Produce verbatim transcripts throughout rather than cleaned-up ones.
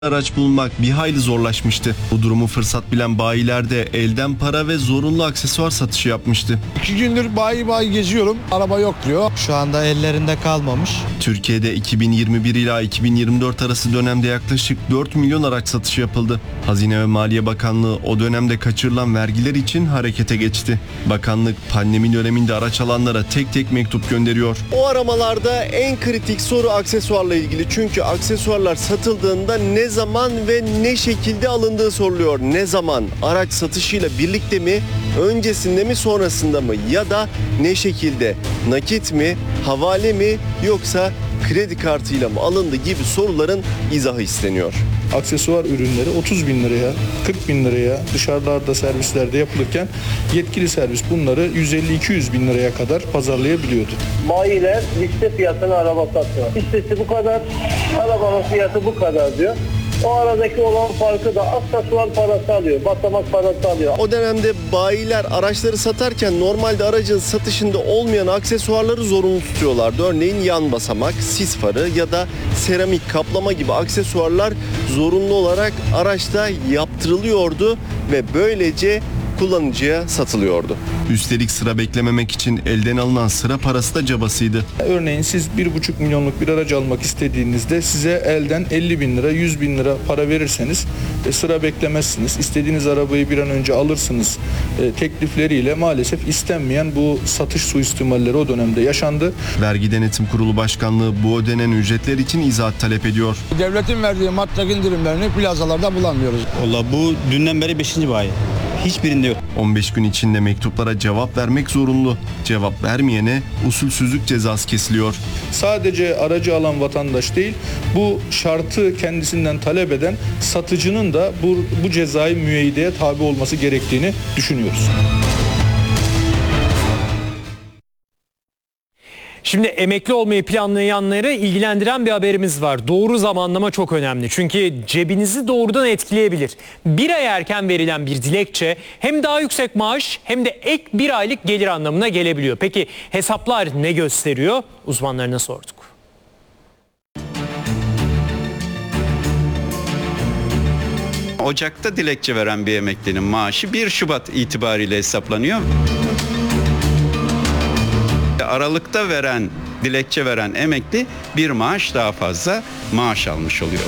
araç bulmak bir hayli zorlaşmıştı. Bu durumu fırsat bilen bayiler de elden para ve zorunlu aksesuar satışı yapmıştı. İki gündür bayi bayi geziyorum. Araba yok diyor. Şu anda ellerinde kalmamış. Türkiye'de iki bin yirmi bir ila iki bin yirmi dört arası dönemde yaklaşık dört milyon araç satışı yapıldı. Hazine ve Maliye Bakanlığı o dönemde kaçırılan vergiler için harekete geçti. Bakanlık pandemi döneminde araç alanlara tek tek mektup gönderiyor. O aramalarda en kritik soru aksesuarla ilgili. Çünkü aksesuarlar satıldığında ne zaman ve ne şekilde alındığı soruluyor. Ne zaman? Araç satışıyla birlikte mi? Öncesinde mi? Sonrasında mı? Ya da ne şekilde? Nakit mi? Havale mi? Yoksa kredi kartıyla mı alındı gibi soruların izahı isteniyor. Aksesuar ürünleri otuz bin liraya, kırk bin liraya dışarılarda servislerde yapılırken yetkili servis bunları yüz elli iki yüz bin liraya kadar pazarlayabiliyordu. Bayiler liste fiyatına araba satıyor. Listesi bu kadar, arabanın fiyatı bu kadar diyor. O aradaki olan farkı da aksesuar parası alıyor, basamak parası alıyor. O dönemde bayiler araçları satarken normalde aracın satışında olmayan aksesuarları zorunlu tutuyorlardı. Örneğin yan basamak, sis farı ya da seramik kaplama gibi aksesuarlar zorunlu olarak araçta yaptırılıyordu ve böylece kullanıcıya satılıyordu. Üstelik sıra beklememek için elden alınan sıra parası da cabasıydı. Örneğin siz bir buçuk milyonluk bir aracı almak istediğinizde size elden elli bin lira, yüz bin lira para verirseniz e, sıra beklemezsiniz. İstediğiniz arabayı bir an önce alırsınız e, teklifleriyle maalesef istenmeyen bu satış suistimalleri o dönemde yaşandı. Vergi Denetim Kurulu Başkanlığı bu ödenen ücretler için izahat talep ediyor. Devletin verdiği matlak indirimlerini plazalarda bulamıyoruz. Vallahi bu dünden beri beşinci bayi. Hiçbirinde yok. on beş gün içinde mektuplara cevap vermek zorunlu. Cevap vermeyene usulsüzlük cezası kesiliyor. Sadece aracı alan vatandaş değil, bu şartı kendisinden talep eden satıcının da bu, bu cezai müeyyideye tabi olması gerektiğini düşünüyoruz. Şimdi emekli olmayı planlayanları ilgilendiren bir haberimiz var. Doğru zamanlama çok önemli. Çünkü cebinizi doğrudan etkileyebilir. Bir ay erken verilen bir dilekçe hem daha yüksek maaş hem de ek bir aylık gelir anlamına gelebiliyor. Peki hesaplar ne gösteriyor? Uzmanlarına sorduk. Ocak'ta dilekçe veren bir emeklinin maaşı bir Şubat itibariyle hesaplanıyor. Aralıkta veren, dilekçe veren emekli bir maaş daha fazla maaş almış oluyor.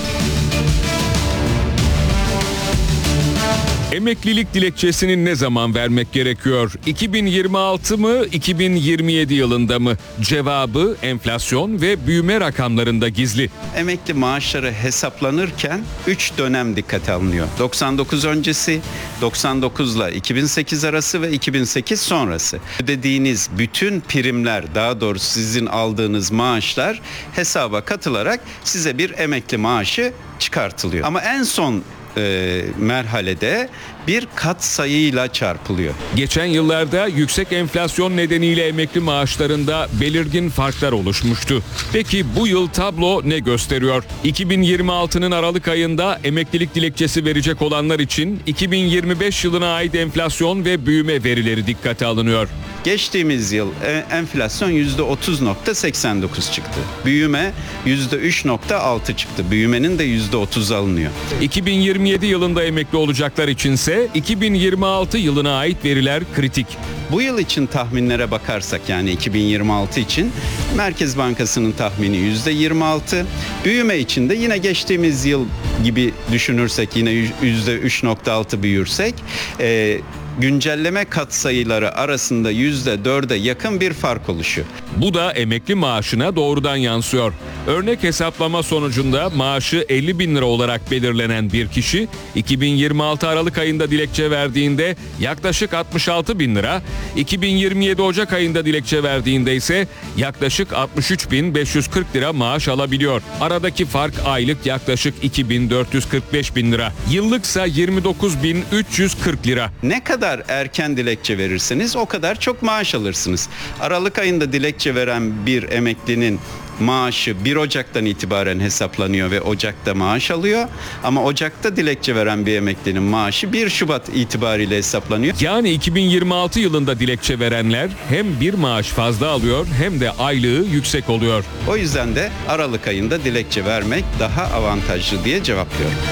Emeklilik dilekçesini ne zaman vermek gerekiyor? iki bin yirmi altı mı, iki bin yirmi yedi yılında mı? Cevabı enflasyon ve büyüme rakamlarında gizli. Emekli maaşları hesaplanırken üç dönem dikkate alınıyor. doksan dokuz öncesi, doksan dokuz ile iki bin sekiz arası ve iki bin sekiz sonrası. Ödediğiniz bütün primler, daha doğrusu sizin aldığınız maaşlar hesaba katılarak size bir emekli maaşı çıkartılıyor. Ama en son E, merhalede bir kat sayıyla çarpılıyor. Geçen yıllarda yüksek enflasyon nedeniyle emekli maaşlarında belirgin farklar oluşmuştu. Peki bu yıl tablo ne gösteriyor? iki bin yirmi altının Aralık ayında emeklilik dilekçesi verecek olanlar için iki bin yirmi beş yılına ait enflasyon ve büyüme verileri dikkate alınıyor. Geçtiğimiz yıl enflasyon yüzde otuz nokta seksen dokuz çıktı. Büyüme yüzde üç nokta altı çıktı. Büyümenin de yüzde otuz alınıyor. iki bin yirmi yedi yılında emekli olacaklar içinse iki bin yirmi altı yılına ait veriler kritik. Bu yıl için tahminlere bakarsak, yani iki bin yirmi altı için Merkez Bankası'nın tahmini yüzde yirmi altı. Büyüme için de yine geçtiğimiz yıl gibi düşünürsek, yine yüzde üç nokta altı büyürsek e, güncelleme katsayıları arasında yüzde dörde yakın bir fark oluşuyor. Bu da emekli maaşına doğrudan yansıyor. Örnek hesaplama sonucunda maaşı elli bin lira olarak belirlenen bir kişi iki bin yirmi altı Aralık ayında dilekçe verdiğinde yaklaşık altmış altı bin lira, iki bin yirmi yedi Ocak ayında dilekçe verdiğinde ise yaklaşık altmış üç bin beş yüz kırk lira maaş alabiliyor. Aradaki fark aylık yaklaşık iki bin dört yüz kırk beş bin lira. Yıllıksa yirmi dokuz bin üç yüz kırk lira. Ne kadar erken dilekçe verirseniz o kadar çok maaş alırsınız. Aralık ayında dilekçe veren bir emeklinin maaşı bir Ocak'tan itibaren hesaplanıyor ve Ocak'ta maaş alıyor. Ama Ocak'ta dilekçe veren bir emeklinin maaşı bir Şubat itibariyle hesaplanıyor. Yani iki bin yirmi altı yılında dilekçe verenler hem bir maaş fazla alıyor hem de aylığı yüksek oluyor. O yüzden de Aralık ayında dilekçe vermek daha avantajlı diye cevaplıyorum.